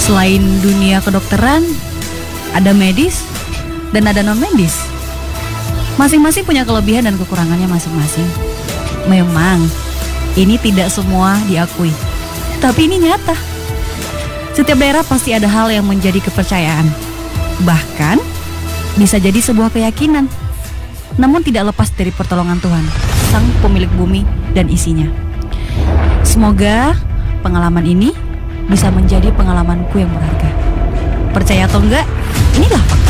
Selain dunia kedokteran, ada medis dan ada non-medis. Masing-masing punya kelebihan dan kekurangannya masing-masing. Memang, ini tidak semua diakui, tapi ini nyata. Setiap daerah pasti ada hal yang menjadi kepercayaan. Bahkan, bisa jadi sebuah keyakinan. Namun tidak lepas dari pertolongan Tuhan, Sang Pemilik bumi dan isinya. Semoga pengalaman ini bisa menjadi pengalamanku yang berharga. Percaya atau enggak, inilah fakta.